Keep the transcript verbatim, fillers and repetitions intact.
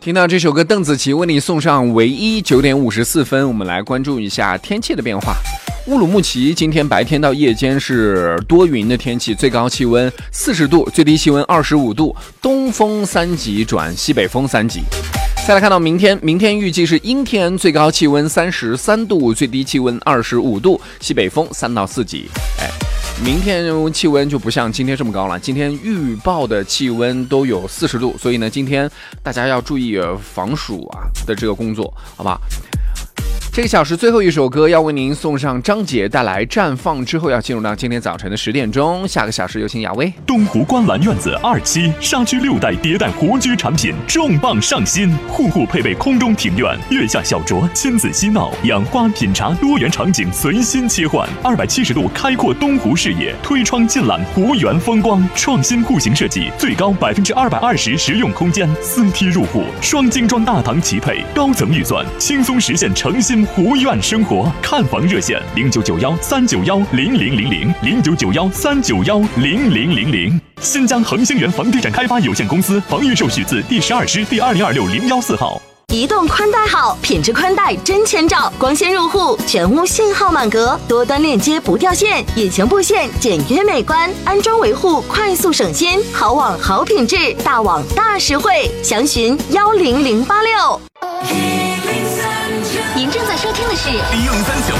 听到这首歌，邓紫棋为你送上唯一九点五十四分。我们来关注一下天气的变化。乌鲁木齐今天白天到夜间是多云的天气，最高气温四十度，最低气温二十五度，东风三级转西北风三级。再来看到明天，明天预计是阴天，最高气温三十三度，最低气温二十五度，西北风三到四级。哎，明天气温就不像今天这么高了，今天预报的气温都有四十度，所以呢，今天大家要注意防暑啊的这个工作，好吧？这个小时最后一首歌要为您送上张杰带来《绽放》，之后要进入到今天早晨的十点钟。下个小时有请雅薇。 东湖观澜院子二期沙区六代迭代活居产品重磅上新，户户配备空中庭院，月下小酌，亲子嬉闹，养花品茶，多元场景随心切换，二百七十度开阔东湖视野，推窗尽览湖园风光，创新户型设计，最高百分之二百二十实用空间，四梯入户，双精装大堂齐配，高层预算，轻松实现诚心湖苑生活。看房热线零九九幺三九幺零零零零零九九幺三九幺零零零零。新疆恒星源房地产开发有限公司房预授许字第十二师第二零二六零幺四号。 移动宽带好，品质宽带真千兆，光纤入户，全屋信号满格，多端链接不掉线，引擎布线简约美观，安装维护快速省心，好网好品质，大网大实惠，详询幺零零八六。 您正在收听的是一零三小